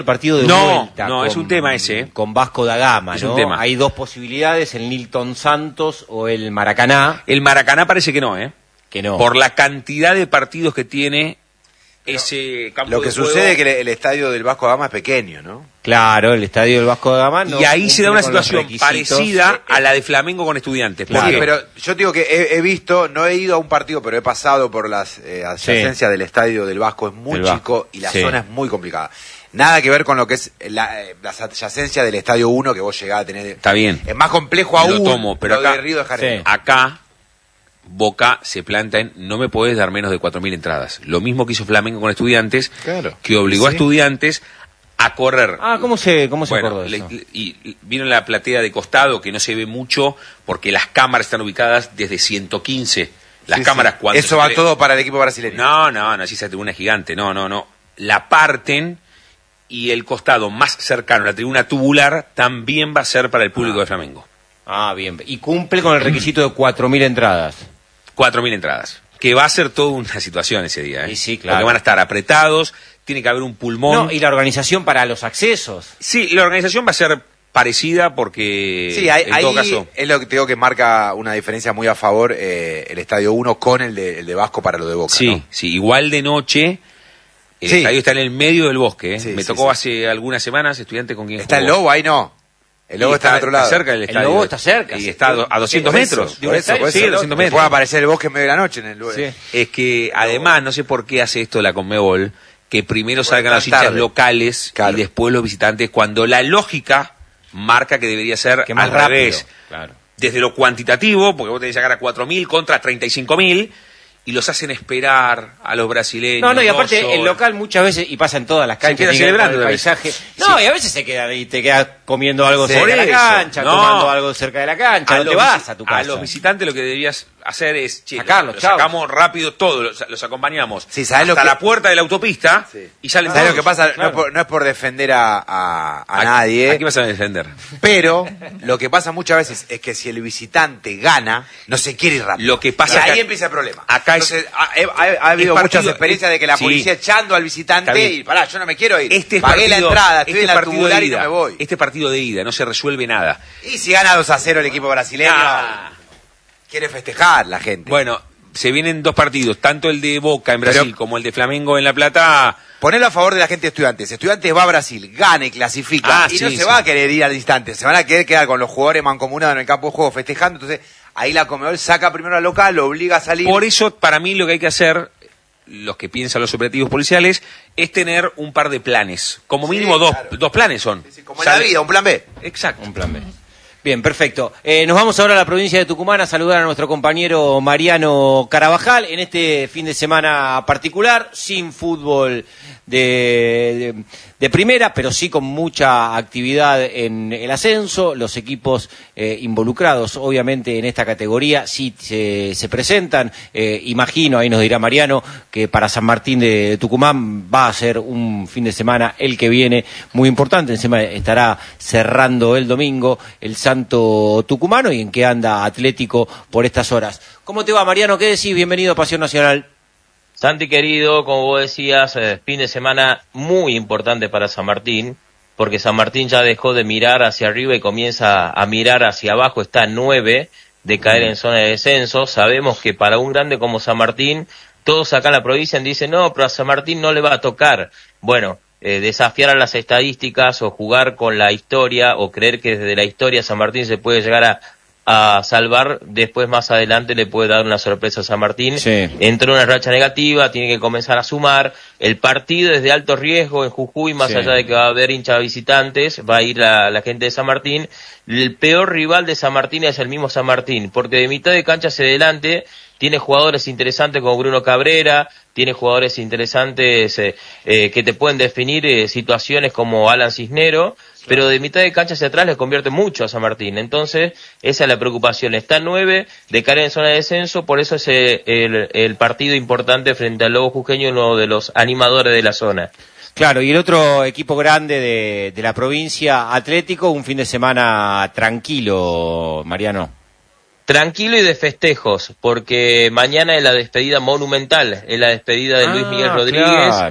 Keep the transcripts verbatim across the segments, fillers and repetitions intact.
el partido de no, vuelta. No, con, es un tema ese. ¿eh? Con Vasco da Gama, es ¿no? Un tema. Hay dos posibilidades, el Nilton Santos o el Maracaná. El Maracaná parece que no, ¿eh? Que no. Por la cantidad de partidos que tiene ese campo Lo que de juego. sucede es que el estadio del Vasco da Gama es pequeño, ¿no? Claro, el estadio del Vasco da Gama no. Y ahí se da una cumple con los situación requisitos. parecida a la de Flamengo con Estudiantes. Claro. Sí, pero yo digo que he, he visto, no he ido a un partido, pero he pasado por las eh, adyacencias Sí. del estadio del Vasco, es muy Del chico Vasco. y la Sí. zona es muy complicada. Nada que ver con lo que es la, eh, las adyacencias del estadio uno que vos llegás a tener. Está bien. Es más complejo aún. Lo tomo, pero lo acá- de Río de Janeiro. Sí. Acá, Boca se planta en no me podés dar menos de cuatro mil entradas. Lo mismo que hizo Flamengo con Estudiantes, Claro. que obligó a Sí. Estudiantes a correr. Ah, ¿cómo se, cómo se Bueno, acordó de le- eso? le- y y vieron la platea de costado que no se ve mucho porque las cámaras están ubicadas desde ciento quince. Las Sí, cámaras sí. cuando Eso se va ve- todo para el equipo brasileño. No, no, no, así esa tribuna es gigante. No, no, no. La parten y el costado más cercano, la tribuna tubular, también va a ser para el público de Flamengo. Ah, bien. Y cumple con el requisito de cuatro mil entradas. Cuatro mil entradas. Que va a ser toda una situación ese día. ¿eh? Y sí, claro. Porque van a estar apretados, tiene que haber un pulmón. No, y la organización para los accesos. Sí, la organización va a ser parecida porque Sí, ahí, en todo ahí caso... es lo que te digo que marca una diferencia muy a favor eh, el estadio uno con el de, el de Vasco para lo de Boca, Sí, ¿no? sí, igual de noche. El Sí. estadio está en el medio del bosque. ¿eh? Sí, Me sí, tocó sí. hace algunas semanas estudiante con quien Está el jugó. Lobo, ahí no. El Lobo Y está, al otro lado. cerca del El estadio. Lobo está cerca, Y sí. está a do- a doscientos Por eso, metros. Por eso, por eso. Sí, a doscientos Te metros. puede aparecer el bosque en medio de la noche en el lugar. Sí. Es que además, no sé por qué hace esto la Conmebol, que primero salgan tan los hinchas tarde. locales Claro. y después los visitantes, cuando la lógica marca que debería ser Que más al rápido. revés. Claro. Desde lo cuantitativo, porque vos tenés que sacar a cuatro mil contra treinta y cinco mil, y los hacen esperar a los brasileños. No, no, y dos aparte horas. el local muchas veces, y pasa en todas las canchas, queda tiene que ver celebrando con el a veces. paisaje. No, y a veces se queda y te quedas comiendo algo Sí. cerca de Por la eso, cancha, no. tomando algo cerca de la cancha, no te los vas visi- a tu casa. A los visitantes lo que deberías hacer es, che, Sacarlos, los chau. sacamos rápido todos, los, los acompañamos Sí, ¿sabés hasta lo que- la puerta de la autopista Sí. y salen ¿Sabes todos. lo que pasa? No, claro. es por, no es por defender a, a, a ¿A- nadie, ¿A quién vas a defender? pero lo que pasa muchas veces es que si el visitante gana, no se quiere ir rápido. Lo que pasa y acá- ahí empieza el problema. acá es- Entonces, ha, ha- ha habido es partido- muchas experiencias de que la sí. policía echando al visitante Está bien. y pará, yo no me quiero ir. Este es Pagué la partido- entrada, estoy este en la partido de tubular y no ida. me voy. Este partido de ida, no se resuelve nada. Y si gana dos a cero el equipo brasileño, Ah. quiere festejar la gente. Bueno, se vienen dos partidos, tanto el de Boca en Pero- Brasil como el de Flamengo en La Plata. Ponelo a favor de la gente de Estudiantes. Estudiantes va a Brasil, gana y clasifica. Ah, y sí, no se sí. va a querer ir al distante. Se van a querer quedar con los jugadores mancomunados en el campo de juego festejando. Entonces, ahí la Conmebol saca primero al local, lo obliga a salir. Por eso, para mí, lo que hay que hacer, los que piensan los operativos policiales, es tener un par de planes. Como Sí, mínimo dos, claro. dos planes son. Como en la Sale- vida, un plan B. Exacto. Un plan B. Bien, perfecto. Eh, nos vamos ahora a la provincia de Tucumán a saludar a nuestro compañero Mariano Carabajal en este fin de semana particular, sin fútbol de, de, de primera, pero sí con mucha actividad en el ascenso. Los equipos eh, involucrados, obviamente, en esta categoría sí se, se presentan. Eh, imagino, ahí nos dirá Mariano, que para San Martín de Tucumán va a ser un fin de semana el que viene muy importante. Encima estará cerrando el domingo el Santo Tucumano y en qué anda Atlético por estas horas. ¿Cómo te va, Mariano? ¿Qué decís? Bienvenido a Pasión Nacional. Santi querido, como vos decías, eh, fin de semana muy importante para San Martín, porque San Martín ya dejó de mirar hacia arriba y comienza a mirar hacia abajo, está a nueve de caer en zona de descenso. Sabemos que para un grande como San Martín, todos acá en la provincia dicen, no, pero a San Martín no le va a tocar. Bueno, eh, desafiar a las estadísticas o jugar con la historia o creer que desde la historia San Martín se puede llegar a a salvar, después más adelante le puede dar una sorpresa a San Martín. Sí. Entró en una racha negativa, tiene que comenzar a sumar. El partido es de alto riesgo en Jujuy, más Sí. allá de que va a haber hinchas visitantes, va a ir la, la gente de San Martín. El peor rival de San Martín es el mismo San Martín, porque de mitad de cancha hacia adelante tiene jugadores interesantes como Bruno Cabrera, tiene jugadores interesantes eh, eh, que te pueden definir eh, situaciones como Alan Cisnero, pero de mitad de cancha hacia atrás le convierte mucho a San Martín. Entonces, esa es la preocupación. Está nueve de caer en zona de descenso, por eso es eh, el, el partido importante frente al Lobo Jujeño, uno de los animadores de la zona. Claro, y el otro equipo grande de, de la provincia, Atlético, un fin de semana tranquilo, Mariano. Tranquilo y de festejos, porque mañana es la despedida monumental, es la despedida de Luis Ah, Miguel Rodríguez. Claro.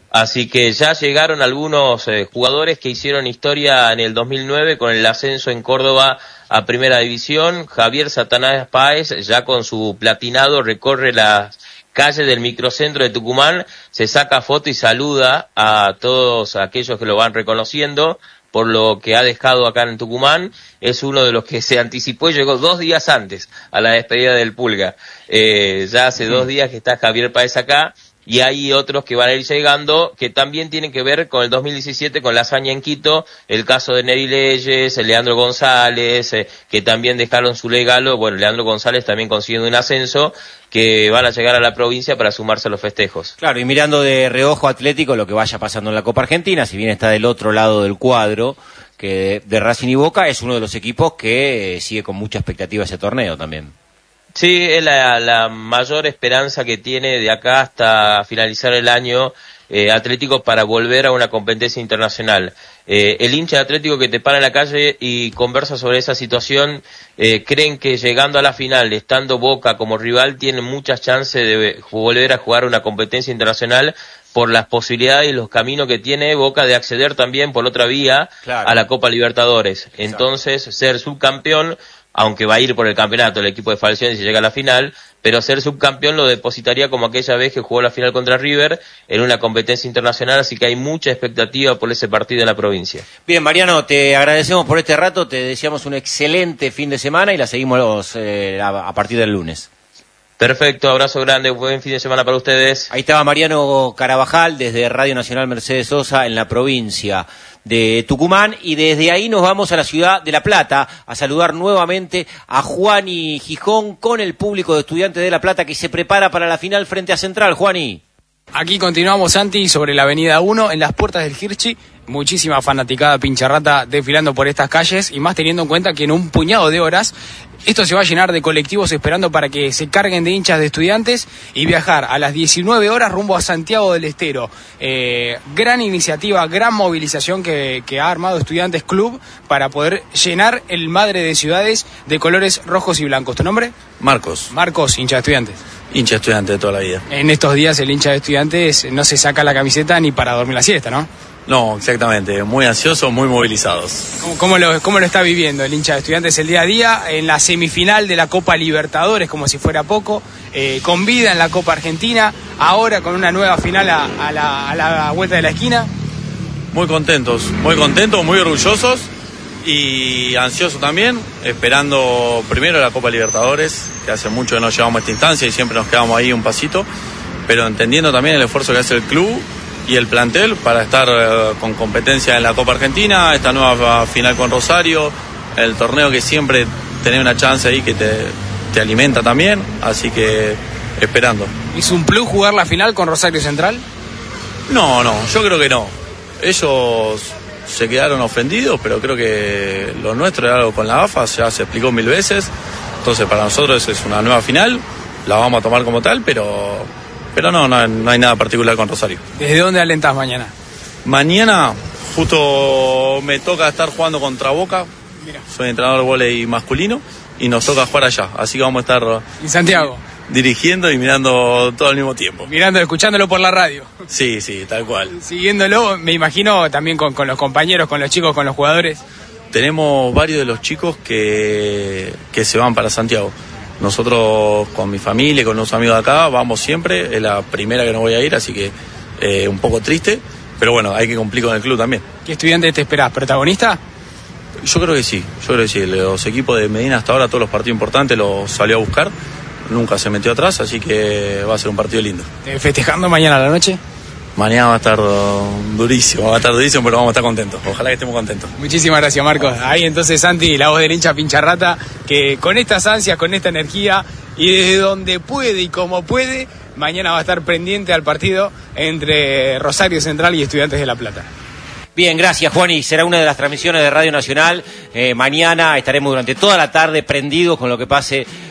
Así que ya llegaron algunos eh, jugadores que hicieron historia en el dos mil nueve con el ascenso en Córdoba a Primera División. Javier Satanás Páez, ya con su platinado, recorre las calles del microcentro de Tucumán, se saca foto y saluda a todos aquellos que lo van reconociendo por lo que ha dejado acá en Tucumán. Es uno de los que se anticipó y llegó dos días antes a la despedida del Pulga. Eh, ya hace dos días que está Javier Páez acá. Y hay otros que van a ir llegando, que también tienen que ver con el dos mil diecisiete, con la hazaña en Quito, el caso de Neri Leyes, el Leandro González, eh, que también dejaron su legado, bueno, Leandro González también consiguiendo un ascenso, que van a llegar a la provincia para sumarse a los festejos. Claro, y mirando de reojo Atlético lo que vaya pasando en la Copa Argentina, si bien está del otro lado del cuadro, que de, de Racing y Boca, es uno de los equipos que eh, sigue con mucha expectativa ese torneo también. Sí, es la, la mayor esperanza que tiene de acá hasta finalizar el año eh, Atlético para volver a una competencia internacional. Eh, el hincha de Atlético que te para en la calle y conversa sobre esa situación, eh, creen que llegando a la final, estando Boca como rival, tienen muchas chances de volver a jugar una competencia internacional por las posibilidades y los caminos que tiene Boca de acceder también por otra vía, claro, a la Copa Libertadores. Exacto. Entonces, ser subcampeón, aunque va a ir por el campeonato el equipo de Falcioni si llega a la final, pero ser subcampeón lo depositaría como aquella vez que jugó la final contra River en una competencia internacional, así que hay mucha expectativa por ese partido en la provincia. Bien, Mariano, te agradecemos por este rato, te deseamos un excelente fin de semana y la seguimos eh, a, a partir del lunes. Perfecto, abrazo grande, buen fin de semana para ustedes. Ahí estaba Mariano Carabajal desde Radio Nacional Mercedes Sosa en la provincia de Tucumán, y desde ahí nos vamos a la ciudad de La Plata a saludar nuevamente a Juani Gijón con el público de Estudiantes de La Plata que se prepara para la final frente a Central. Juani. Aquí continuamos, Santi, sobre la avenida uno, en las puertas del Hirschi. Muchísima fanaticada pincharrata desfilando por estas calles, y más teniendo en cuenta que en un puñado de horas esto se va a llenar de colectivos esperando para que se carguen de hinchas de Estudiantes y viajar a las diecinueve horas rumbo a Santiago del Estero. Eh, gran iniciativa, gran movilización que, que ha armado Estudiantes Club para poder llenar el Madre de Ciudades de colores rojos y blancos. ¿Tu nombre? Marcos. Marcos, hincha de Estudiantes. Hincha de Estudiantes de toda la vida. En estos días el hincha de Estudiantes no se saca la camiseta ni para dormir la siesta, ¿no? No, exactamente, muy ansiosos, muy movilizados. ¿Cómo, cómo, lo, ¿Cómo lo está viviendo el hincha de Estudiantes el día a día en la semifinal de la Copa Libertadores, como si fuera poco, eh, con vida en la Copa Argentina, ahora con una nueva final a, a, la, a la vuelta de la esquina? Muy contentos, muy contentos, muy orgullosos y ansiosos también, esperando primero la Copa Libertadores, que hace mucho que no llegamos a esta instancia y siempre nos quedamos ahí un pasito, pero entendiendo también el esfuerzo que hace el club y el plantel para estar eh, con competencia en la Copa Argentina, esta nueva final con Rosario, el torneo que siempre tenés una chance ahí que te, te alimenta también, así que esperando. ¿Es un plus jugar la final con Rosario Central? No, no, yo creo que no. Ellos se quedaron ofendidos, pero creo que lo nuestro era algo con la A F A, ya se explicó mil veces, entonces para nosotros es una nueva final, la vamos a tomar como tal, pero... Pero no, no, no hay nada particular con Rosario. ¿Desde dónde alentás mañana? Mañana justo me toca estar jugando contra Boca. Mira. Soy entrenador de vóley masculino y nos toca jugar allá. Así que vamos a estar en Santiago dirigiendo y mirando todo al mismo tiempo. Mirando, escuchándolo por la radio. Sí, sí, tal cual. Siguiéndolo, me imagino también con, con los compañeros, con los chicos, con los jugadores. Tenemos varios de los chicos que, que se van para Santiago. Nosotros con mi familia y con los amigos de acá vamos siempre, es la primera que no voy a ir, así que eh, un poco triste, pero bueno, hay que cumplir con el club también. ¿Qué estudiante te esperás? ¿Protagonista? Yo creo que sí, yo creo que sí. Los equipos de Medina hasta ahora, todos los partidos importantes los salió a buscar, nunca se metió atrás, así que va a ser un partido lindo. ¿Festejando mañana a la noche? Mañana va a estar durísimo, va a estar durísimo, pero vamos a estar contentos. Ojalá que estemos contentos. Muchísimas gracias, Marcos. Ahí entonces Santi, la voz del hincha pincharrata, que con estas ansias, con esta energía y desde donde puede y como puede, mañana va a estar pendiente al partido entre Rosario Central y Estudiantes de La Plata. Bien, gracias, Juani. Será una de las transmisiones de Radio Nacional. Eh, mañana estaremos durante toda la tarde prendidos con lo que pase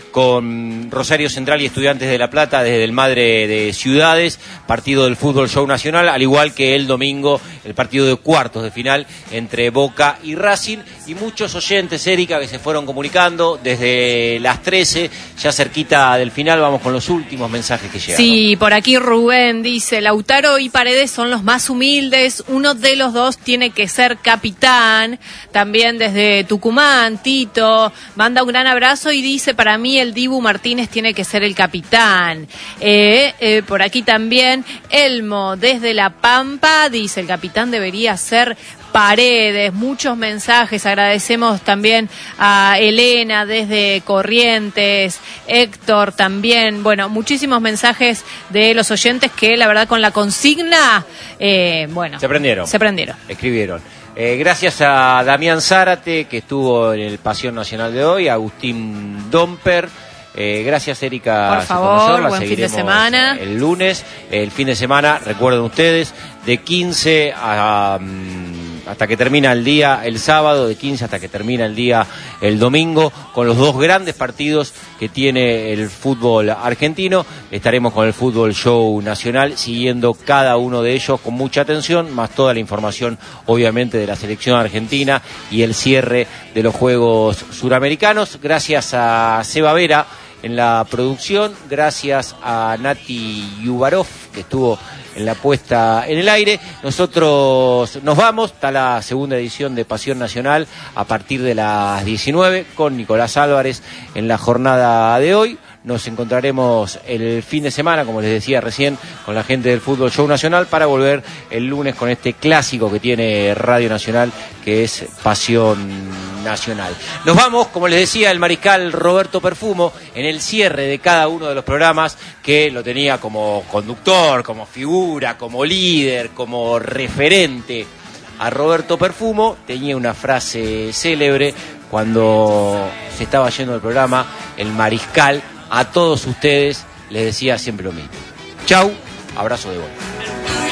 con Rosario Central y Estudiantes de La Plata desde el Madre de Ciudades, partido del Fútbol Show Nacional, al igual que el domingo el partido de cuartos de final entre Boca y Racing, y muchos oyentes, Erika, que se fueron comunicando desde las trece, ya cerquita del final. Vamos con los últimos mensajes que llegan. Sí, por aquí Rubén dice, Lautaro y Paredes son los más humildes, uno de los dos tiene que ser capitán. También desde Tucumán, Tito manda un gran abrazo y dice, para mí el Dibu Martínez tiene que ser el capitán. Eh, eh, por aquí también Elmo desde La Pampa dice, el capitán debería ser Paredes. Muchos mensajes, agradecemos también a Elena desde Corrientes, Héctor también, bueno, muchísimos mensajes de los oyentes que la verdad con la consigna, eh, bueno, se prendieron. Se prendieron. Escribieron. Eh, gracias a Damián Zárate, que estuvo en el Pasión Nacional de hoy, a Agustín Domper. Eh, gracias, Erika. Por favor, buen fin de semana. El lunes, el fin de semana, recuerden ustedes, de quince a, um, hasta que termina el día el sábado, de quince hasta que termina el día el domingo, con los dos grandes partidos que tiene el fútbol argentino. Estaremos con el Fútbol Show Nacional, siguiendo cada uno de ellos con mucha atención, más toda la información, obviamente, de la selección argentina y el cierre de los Juegos Suramericanos. Gracias a Seba Vera en la producción, gracias a Nati Yubarov, que estuvo en la puesta en el aire. Nosotros nos vamos hasta la segunda edición de Pasión Nacional a partir de las diecinueve con Nicolás Álvarez en la jornada de hoy. Nos encontraremos el fin de semana, como les decía recién, con la gente del Fútbol Show Nacional para volver el lunes con este clásico que tiene Radio Nacional, que es Pasión Nacional. Nos vamos, como les decía, el mariscal Roberto Perfumo en el cierre de cada uno de los programas, que lo tenía como conductor, como figura, como líder, como referente. A Roberto Perfumo tenía una frase célebre cuando se estaba yendo del programa, el mariscal a todos ustedes les decía siempre lo mismo. Chau, abrazo de gol.